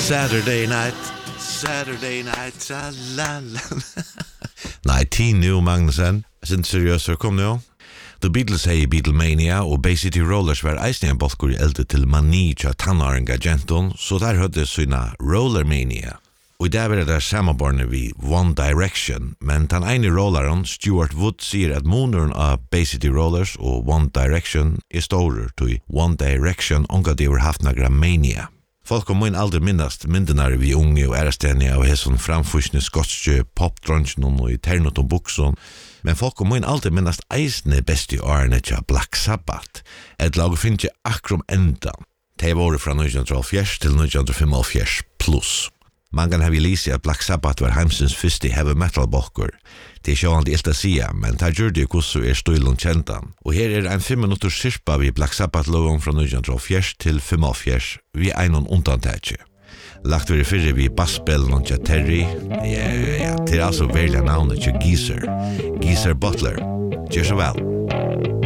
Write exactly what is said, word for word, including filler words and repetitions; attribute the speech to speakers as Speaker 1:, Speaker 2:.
Speaker 1: Saturday night, Saturday night, la la. Nej, ti nu, Magnusen. Sind seriøs, kom nu. The Beatles hei Beatlemania og Bay City Rollers var eisne en bolkur i eldre til mani tja tannarenga genton, så der hødde syna Rollermania. Og i dag var det der samarbeidende vi One Direction, men den ene rolleren, Stuart Wood, sier at monoren av Bay City Rollers og One Direction er store til One Direction onga de har haft nagra mania. Folk kom inn aldri minnast myndenar vi unge og ærestene av hesson framfusne skotske popdrunchen og i ternot og bukson, men folk kom inn aldri minnast eisne besti årene tja Black Sabbath, et lag finnje akrom endan. Det var fra nitton hálvfjerds til nitton fimmoghálvfjerds plus. Man kan have lise at Black Sabbath var heimsins fyrste heavy metal bolkur. Det er sjåan det ilta sia, men ta gjør det kussu er støylun kjentan. Og her er en fem minutter sirpa vi Black Sabbath-loven fra nitton hálvfjerds til fimmoghálvfjerds, vi einon undantætje. Lagt vi fyrre vi bassbellen og Terry, ja, ja, ja, det er altså velja navnet til Geezer, Geezer Butler. Gjør så vel.